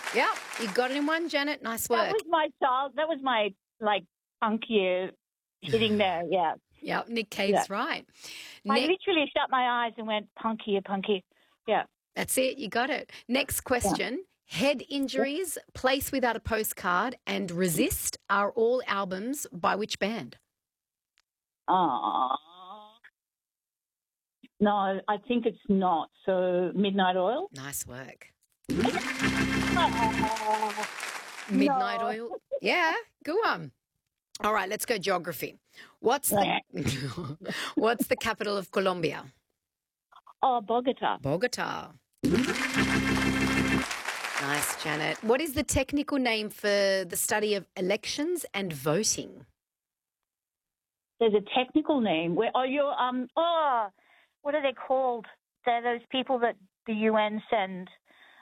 Yeah, you got it in one, Janet. Nice That work. was my child. That was my punk year hitting there. Yeah, Yeah, Nick yeah. Cave's right. I Next, literally shut my eyes and went punky, punky. Yeah. that's it. You got it. Next Yeah. question. Head Injuries, Place Without a Postcard, and Resist are all albums by which band? Oh. No, I think it's not. So Midnight Oil. Nice work. Oh, Midnight no. Oil. Yeah, go on. All right, let's go geography. What's the what's the capital of Colombia? Oh, Bogota. Bogota. Nice, Janet. What is the technical name for the study of elections and voting? There's a technical name. What are they called? They're those people that the UN send.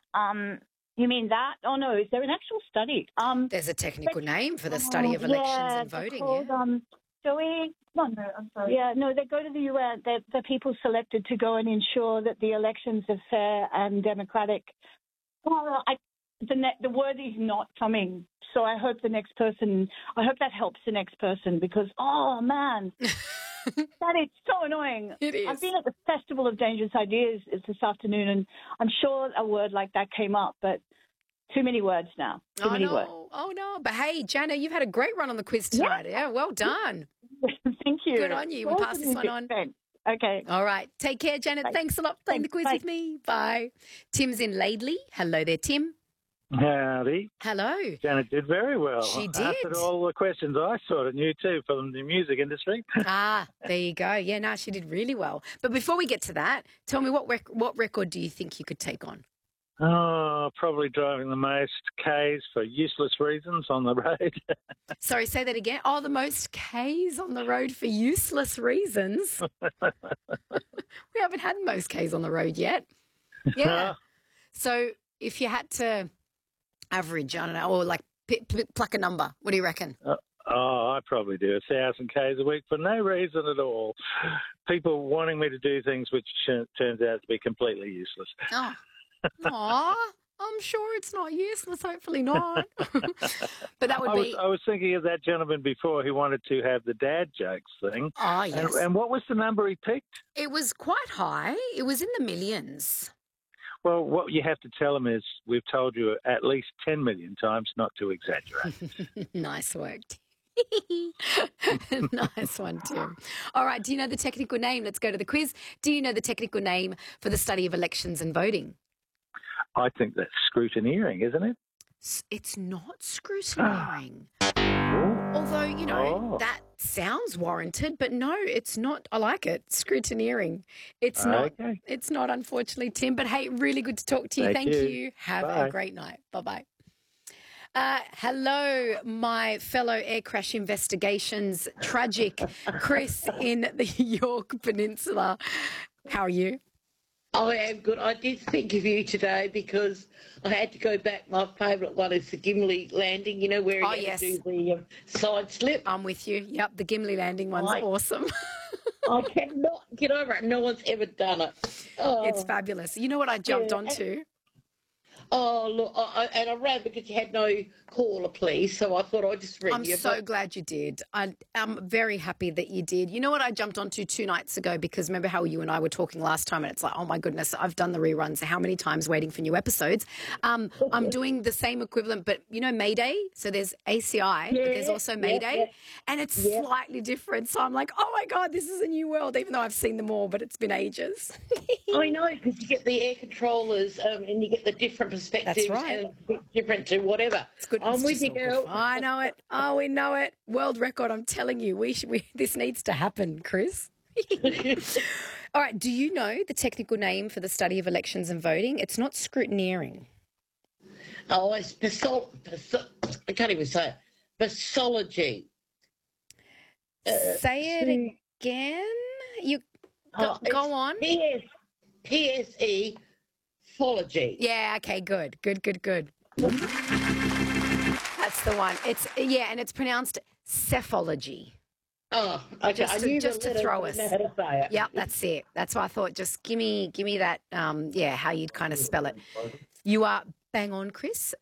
You mean that? Oh no, is there an actual study? There's a technical name for the study of elections and voting. Called, Joey? No, I'm sorry. Yeah, no, they go to the UN. They're people selected to go and ensure that the elections are fair and democratic. Oh, the word is not coming. So I hope that helps the next person because, oh man, that is so annoying. It is. I've been at the Festival of Dangerous Ideas this afternoon and I'm sure a word like that came up, but too many words now. Too many words. Oh, no. But hey, Jana, you've had a great run on the quiz tonight. Yeah, well done. Thank you. Good on you. We'll pass this one on. Okay. All right. Take care, Janet. Bye. Thanks a lot for playing the quiz with me. Bye. Tim's in Laidley. Hello there, Tim. Howdy. Hello. Janet did very well. She did. Answered all the questions I sort of knew too from the music industry. There you go. Yeah, no, she did really well. But before we get to that, tell me what record do you think you could take on? Oh, probably driving the most Ks for useless reasons on the road. Sorry, say that again. Oh, the most Ks on the road for useless reasons. We haven't had most Ks on the road yet. Yeah. So if you had to average, I don't know, or like pluck a number, what do you reckon? I probably do 1,000 Ks a week for no reason at all. People wanting me to do things which turns out to be completely useless. Oh. Aw, I'm sure it's not useless. Hopefully not. But that would be. I was thinking of that gentleman before who wanted to have the dad jokes thing. Oh, yes. And what was the number he picked? It was quite high. It was in the millions. Well, what you have to tell them is we've told you at least 10 million times not to exaggerate. Nice work. Nice one, Tim. All right. Do you know the technical name? Let's go to the quiz. Do you know the technical name for the study of elections and voting? I think that's scrutineering, isn't it? It's not scrutineering. Although, that sounds warranted, but no, it's not. I like it. Scrutineering. It's not. Okay. It's not, unfortunately, Tim. But hey, really good to talk to you. Thank you. Have a great night. Bye-bye. Hello, my fellow air crash investigations tragic Chris in the York Peninsula. How are you? I am good. I did think of you today because I had to go back. My favourite one is the Gimli landing, where you do the side slip. I'm with you. Yep, the Gimli landing one's awesome. I cannot get over it. No one's ever done it. Oh. It's fabulous. You know what I jumped onto? Oh, look, I ran because you had no caller, please, so I thought I'd just ring you. I'm so glad you did. I'm very happy that you did. You know what I jumped onto 2 nights ago, because remember how you and I were talking last time, and it's like, oh, my goodness, I've done the reruns how many times waiting for new episodes. I'm doing the same equivalent, but, Mayday, so there's ACI, but there's also Mayday, and it's slightly different. So I'm like, oh, my God, this is a new world, even though I've seen them all, but it's been ages. I know, because you get the air controllers and you get the different perspectives. That's right. And it's different to whatever. It's good. I'm with you, girl. I know it. Oh, we know it. World record. I'm telling you, this needs to happen, Chris. All right. Do you know the technical name for the study of elections and voting? It's not scrutineering. Oh, it's I can't even say it. Basology. Say it again. You go on. PSE. Phology. Yeah. Okay. Good. That's the one. And it's pronounced cephalogy. Oh, okay. Just to throw us. How to say it. Yep, that's it. That's why I thought just give me that. How you'd kind of spell it. You are bang on, Chris.